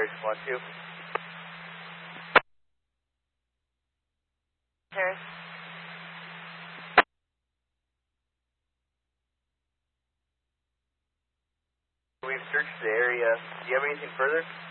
Voice 1-2. Harris. We've searched the area. Do you have anything further?